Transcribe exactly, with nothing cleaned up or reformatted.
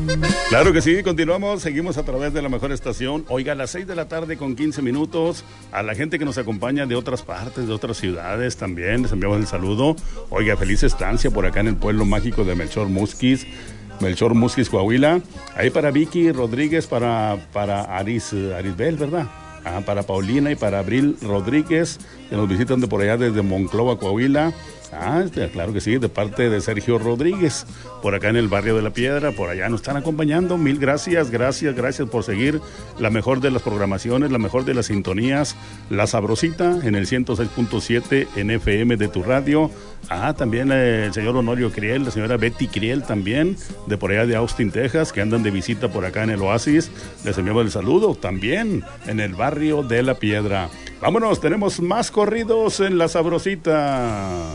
Claro que sí, continuamos, seguimos a través de la mejor estación. Oiga, a las seis de la tarde con quince minutos, a la gente que nos acompaña de otras partes, de otras ciudades también, les enviamos el saludo. Oiga, feliz estancia por acá en el pueblo mágico de Melchor Musquis, Melchor Musquis, Coahuila. Ahí para Vicky Rodríguez, para, para Aris, Arisbel, ¿verdad? Ah, para Paulina y para Abril Rodríguez, que nos visitan de por allá desde Monclova, Coahuila. Ah, claro que sí, de parte de Sergio Rodríguez, por acá en el barrio de La Piedra, por allá nos están acompañando. Mil gracias, gracias, gracias por seguir la mejor de las programaciones, la mejor de las sintonías, La Sabrosita en el ciento seis punto siete en F M de tu radio. Ah, también eh, el señor Honorio Criel, la señora Betty Criel también, de por allá de Austin, Texas, que andan de visita por acá en el Oasis. Les enviamos el saludo también en el barrio de La Piedra. Vámonos, tenemos más corridos en La Sabrosita.